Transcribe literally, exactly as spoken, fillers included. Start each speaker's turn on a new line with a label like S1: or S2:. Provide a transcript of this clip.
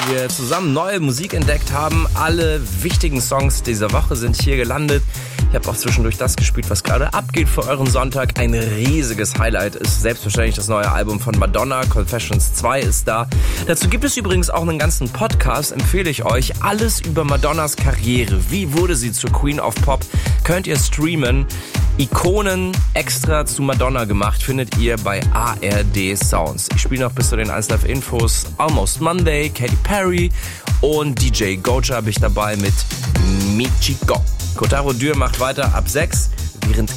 S1: wir zusammen neue Musik entdeckt haben. Alle wichtigen Songs dieser Woche sind hier gelandet. Ich habe auch zwischendurch das gespielt, was gerade abgeht für euren Sonntag. Ein riesiges Highlight ist selbstverständlich das neue Album von Madonna. Confessions zwei ist da. Dazu gibt es übrigens auch einen ganzen Podcast, empfehle ich euch. Alles über Madonnas Karriere. Wie wurde sie zur Queen of Pop? Könnt ihr streamen. Ikonen extra zu Madonna gemacht findet ihr bei A R D Sounds. Ich spiele noch bis zu den eins Live Infos Almost Monday, Katy Perry und D J Goja habe ich dabei mit Michiko. Kotaro Dürr macht weiter ab sechs, während